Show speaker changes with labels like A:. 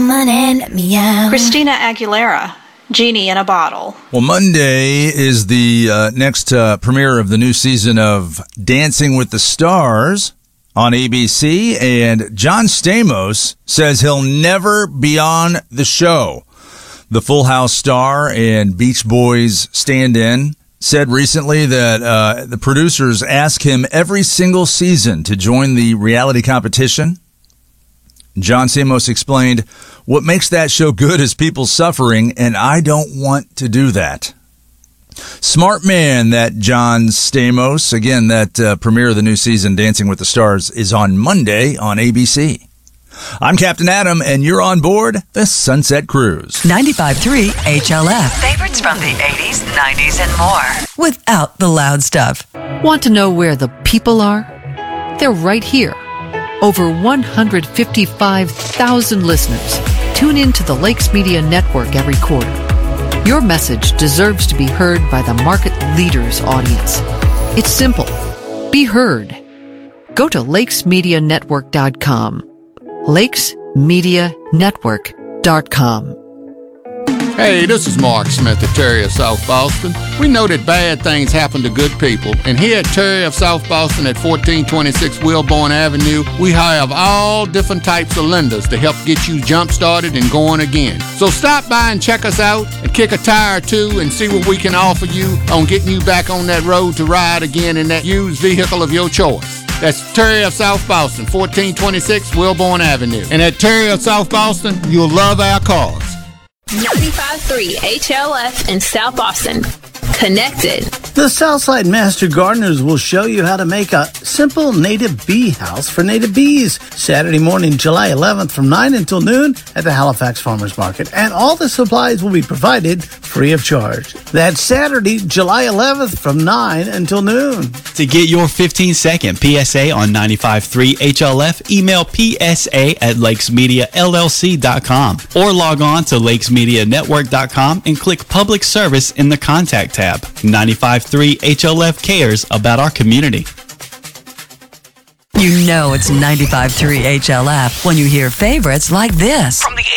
A: woman and let me out.
B: Christina Aguilera, Genie in a Bottle.
C: Well, Monday is the next premiere of the new season of Dancing with the Stars on ABC, and John Stamos says he'll never be on the show. The Full House star and Beach Boys stand-in said recently that the producers ask him every single season to join the reality competition. John Stamos explained, "What makes that show good is people suffering, and I don't want to do that." Smart man, that John Stamos. Again, that premiere of the new season, Dancing with the Stars, is on Monday on ABC. I'm Captain Adam, and you're on board the Sunset Cruise.
D: 95.3 HLF.
E: Favorites from the 80s, 90s, and more.
D: Without the loud stuff.
F: Want to know where the people are? They're right here. Over 155,000 listeners tune in to the Lakes Media Network every quarter. Your message deserves to be heard by the market leader's audience. It's simple. Be heard. Go to lakesmedianetwork.com. lakesmedianetwork.com.
G: Hey, this is Mark Smith at Terry of South Boston. We know that bad things happen to good people, and here at Terry of South Boston at 1426 Wilbourn Avenue, we have all different types of lenders to help get you jump-started and going again. So stop by and check us out and kick a tire or two and see what we can offer you on getting you back on that road to ride again in that used vehicle of your choice. That's Terry of South Boston, 1426 Wilbourn Avenue. And at Terry of South Boston, you'll love our cars.
H: 95.3 HLF in South Boston. Connected.
I: The Southside Master Gardeners will show you how to make a simple native bee house for native bees. Saturday morning, July 11th from 9 until noon at the Halifax Farmers Market. And all the supplies will be provided free of charge. That's Saturday, July 11th from 9 until noon.
J: To get your 15-second PSA on 95.3 HLF, email psa@lakesmediallc.com or log on to lakesmedianetwork.com and click Public Service in the Contact tab. 95.3 HLF cares about our community.
D: You know it's 95.3 HLF when you hear favorites like this.
E: From the